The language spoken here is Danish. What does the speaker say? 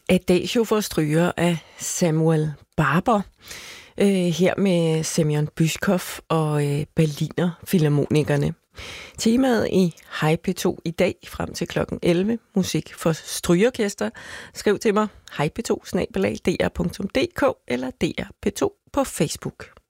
Adagio for stryger af Samuel Barber, her med Semyon Byskov og Berliner Filharmonikerne. Temaet i Hej P2 i dag frem til klokken 11, musik for strygeorkester. Skriv til mig hejp2@dr.dk eller DR P2 på Facebook.